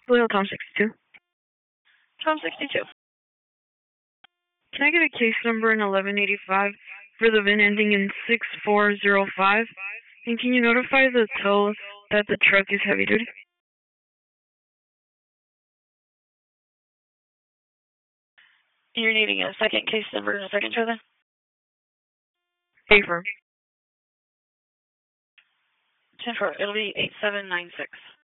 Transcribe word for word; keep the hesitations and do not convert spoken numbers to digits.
Blue Hill Tom sixty-two. Tom sixty-two. Can I get a case number in eleven eighty-five for the V I N ending in six four zero five? And can you notify the tow that the truck is heavy duty? You're needing a second case number and a second trailer? Paper. ten four. It'll be eight seven nine six.